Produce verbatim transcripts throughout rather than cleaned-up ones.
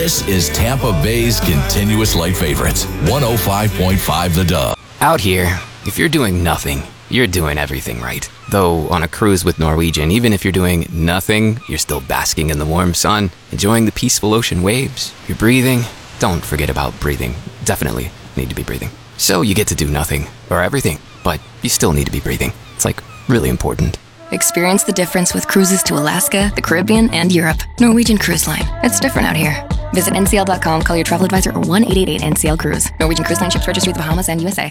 This is Tampa Bay's continuous light favorites, one oh five point five The Dove. Out here, if you're doing nothing, you're doing everything right. Though on a cruise with Norwegian, even if you're doing nothing, you're still basking in the warm sun, enjoying the peaceful ocean waves. You're breathing. Don't forget about breathing. Definitely need to be breathing. So you get to do nothing, or everything, but you still need to be breathing. It's like really important. Experience the difference with cruises to Alaska, the Caribbean, and Europe. Norwegian Cruise Line. It's different out here. Visit N C L dot com, call your travel advisor, or one eight eight eight N C L Cruise. Norwegian Cruise Line ships registry the Bahamas and U S A.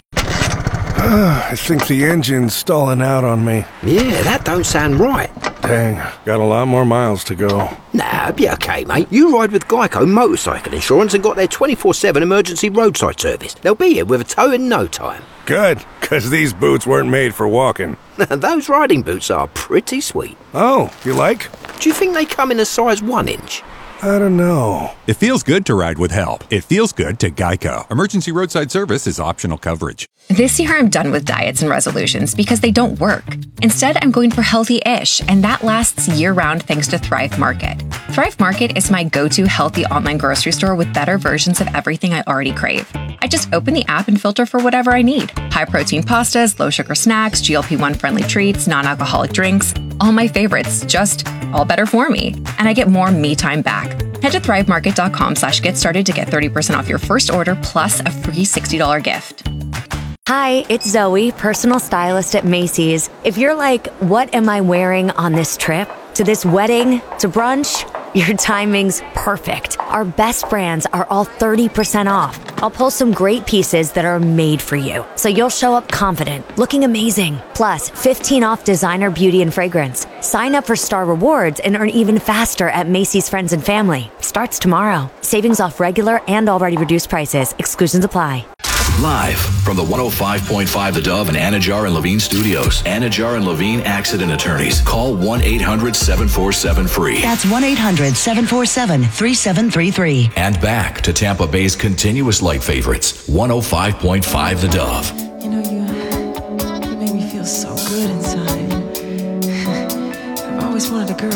I think the engine's stalling out on me. Yeah, that don't sound right. Dang, got a lot more miles to go. Nah, be okay, mate. You ride with Geico Motorcycle Insurance and got their twenty-four seven emergency roadside service. They'll be here with a tow in no time. Good, because these boots weren't made for walking. Those riding boots are pretty sweet. Oh, you like? Do you think they come in a size one inch? I don't know. It feels good to ride with help. It feels good to Geico. Emergency roadside service is optional coverage. This year I'm done with diets and resolutions because they don't work. Instead, I'm going for healthy-ish, and that lasts year-round thanks to Thrive Market. Thrive Market is my go-to healthy online grocery store with better versions of everything I already crave. I just open the app and filter for whatever I need. High-protein pastas, low-sugar snacks, G L P one friendly treats, non-alcoholic drinks, all my favorites, just all better for me. And I get more me time back. Head to thrive market dot com slash get started to get thirty percent off your first order plus a free sixty dollars gift. Hi, it's Zoe, personal stylist at Macy's. If you're like, what am I wearing on this trip? To this wedding? To brunch? Your timing's perfect. Our best brands are all thirty percent off. I'll pull some great pieces that are made for you, so you'll show up confident, looking amazing. Plus, fifteen off designer beauty and fragrance. Sign up for Star Rewards and earn even faster at Macy's Friends and Family. Starts tomorrow. Savings off regular and already reduced prices. Exclusions apply. Live from the one oh five point five The Dove and Anajar and Levine studios. Anajar and Levine Accident Attorneys. Call one eight hundred seven four seven free. That's one eight hundred seven four seven three seven three three. And back to Tampa Bay's continuous light favorites, one oh five point five The Dove. You know, you, you make me feel so good inside. I've always wanted a girl